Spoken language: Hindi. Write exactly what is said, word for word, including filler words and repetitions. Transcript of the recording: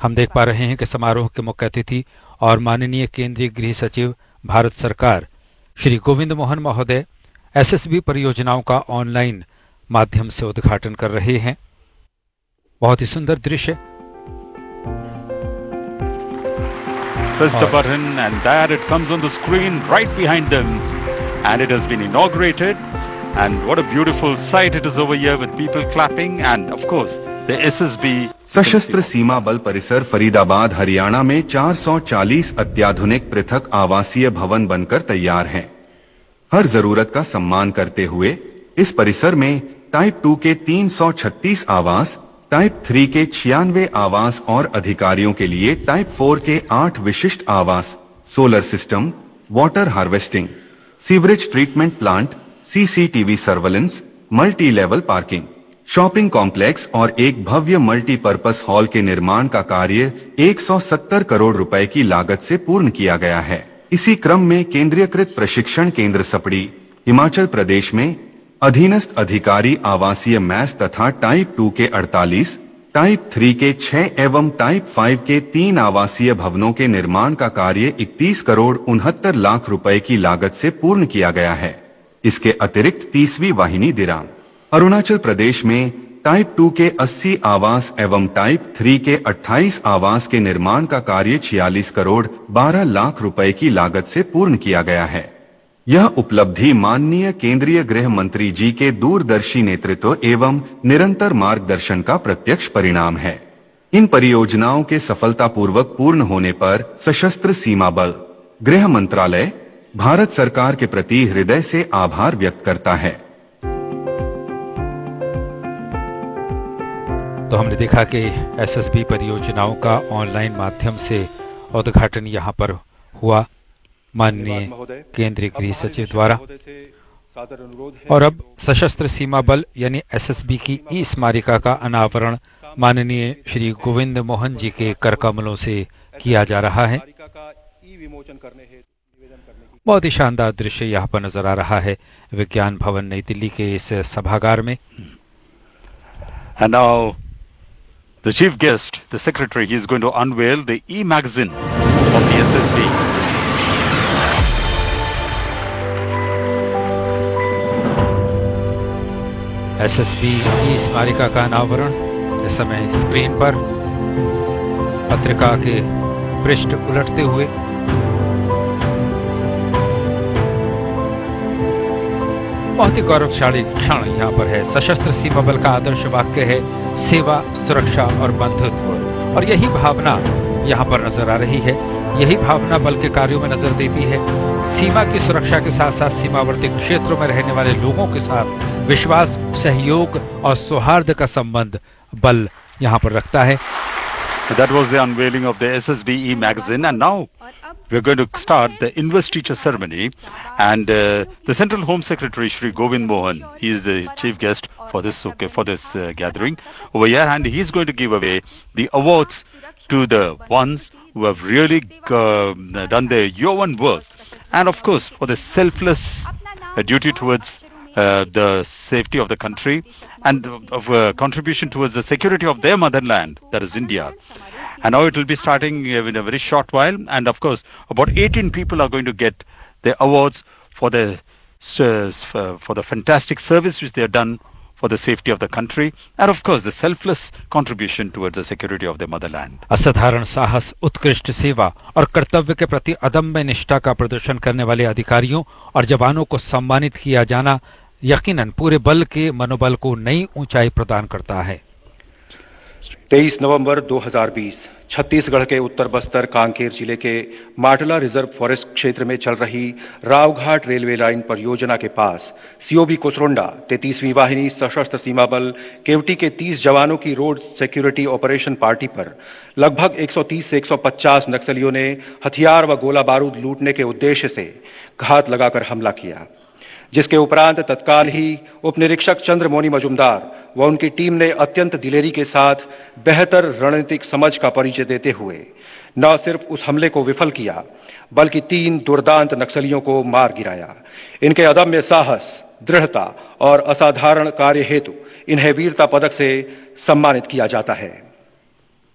हम देख पा रहे हैं कि समारोह के मुख्य अतिथि और माननीय केंद्रीय गृह सचिव भारत सरकार श्री गोविंद मोहन महोदय एसएसबी परियोजनाओं का ऑनलाइन माध्यम से उद्घाटन कर रहे हैं। बहुत ही सुंदर दृश्य। Press the button and there it comes on the screen right behind them, and it has been inaugurated, and what a beautiful sight it is over here with people clapping and of course the S S B सशस्त्र सीमा बल परिसर फरीदाबाद हरियाणा में चार सौ चालीस अत्याधुनिक पृथक आवासीय भवन बनकर तैयार हैं। हर जरूरत का सम्मान करते हुए इस परिसर में टाइप टू के तीन सौ छत्तीस आवास, टाइप थ्री के छियानवे आवास और अधिकारियों के लिए टाइप फोर के आठ विशिष्ट आवास, solar system, water harvesting, sewerage treatment plant, CCTV surveillance, multi level parking, shopping complex और एक भव्य मल्टीपर्पस हॉल के निर्माण का कार्य एक सौ सत्तर करोड़ रुपए की लागत से पूर्ण किया गया है। इसी क्रम में केंद्रीयकृत प्रशिक्षण केंद्र सपड़ी, हिमाचल प्रदेश में अधीनस्थ अधिकारी आवासीय मैस तथा टाइप टू के अड़तालीस, टाइप थ्री के छह एवं टाइप फाइव के तीन आवासीय भवनों के निर्माण का कार्य इकतीस करोड़ उनहत्तर लाख रुपए की लागत से पूर्ण किया गया है। इसके अतिरिक्त तीसवीं वाहिनी दिरांग, अरुणाचल प्रदेश में टाइप टू के अस्सी आवास एवं टाइप थ्री के अट्ठाईस आवास के निर्माण का कार्य छियालीस करोड़ बारह लाख रुपए की लागत से पूर्ण किया गया है। यह उपलब्धि माननीय केंद्रीय गृह मंत्री जी के दूरदर्शी नेतृत्व एवं निरंतर मार्गदर्शन का प्रत्यक्ष परिणाम है। इन परियोजनाओं के सफलतापूर्वक पूर्ण होने पर सशस्त्र सीमा बल, गृह मंत्रालय भारत सरकार के प्रति हृदय से आभार व्यक्त करता है। तो हमने देखा कि एसएसबी परियोजनाओं का ऑनलाइन माध्यम से उद्घाटन यहाँ पर हुआ माननीय केंद्रीय गृह सचिव द्वारा, और अब सशस्त्र सीमा बल यानी एसएसबी की ई स्मारिका का अनावरण माननीय श्री गोविंद मोहन जी के कर कमलों से किया जा रहा है। बहुत ही शानदार दृश्य यहाँ पर नजर आ रहा है विज्ञान भवन नई दिल्ली के इस सभागार में। And now the chief guest, the secretary, he is going to unveil the e-magazine of the S S B. SSB ई स्मारिका का अनावरण इस समय स्क्रीन पर, पत्रिका के पृष्ठ उलटते हुए। बहुत ही गौरवशाली क्षण यहाँ पर है। सशस्त्र सीमा बल का आदर्श वाक्य है सेवा, सुरक्षा और बंधुत्व, और यही भावना यहाँ पर नजर आ रही है। यही भावना बल के कार्यों में नजर देती है। सीमा की सुरक्षा के साथ साथ सीमावर्ती क्षेत्रों में रहने वाले लोगों के साथ विश्वास, सहयोग और सौहार्द का संबंध बल यहाँ पर रखता है। That was the unveiling of the S S B e-magazine, and now we are going to start the Invest-Teacher ceremony, and uh, the Central Home Secretary Shri Govind Mohan, he is the chief guest for this okay, for this uh, gathering over here, and he is going to give away the awards to the ones who have really uh, done their yeoman work, and of course for the selfless uh, duty towards uh, the safety of the country and of uh, contribution towards the security of their motherland, that is India. And now it will be starting in a very short while, and of course about eighteen people are going to get the awards for the uh, for the fantastic service which they have done for the safety of the country, and of course the selfless contribution towards the security of their motherland. असाधारण साहस, उत्कृष्ट सेवा और कर्तव्य के प्रति अदम्य निष्ठा का प्रदर्शन करने वाले अधिकारियों और जवानों को सम्मानित किया जाना यकीनन पूरे बल के मनोबल को नई ऊंचाई प्रदान करता है। तेईस नवंबर दो हज़ार बीस छत्तीसगढ़ के उत्तर बस्तर कांकेर जिले के माटला रिजर्व फॉरेस्ट क्षेत्र में चल रही रावघाट रेलवे लाइन परियोजना के पास सीओबी कोसरोंडा तैंतीसवीं वाहिनी सशस्त्र सीमा बल केवटी के तीस जवानों की रोड सिक्योरिटी ऑपरेशन पार्टी पर लगभग एक सौ तीस से एक सौ पचास नक्सलियों ने हथियार व गोला बारूद लूटने के उद्देश्य से घात लगाकर हमला किया, जिसके उपरांत तत्काल ही उप निरीक्षक चंद्रमोनी मजुमदार व उनकी टीम ने अत्यंत दिलेरी के साथ बेहतर रणनीतिक समझ का परिचय देते हुए न सिर्फ उस हमले को विफल किया, बल्कि तीन दुर्दांत नक्सलियों को मार गिराया। इनके अदम्य साहस, दृढ़ता और असाधारण कार्य हेतु इन्हें वीरता पदक से सम्मानित किया जाता है।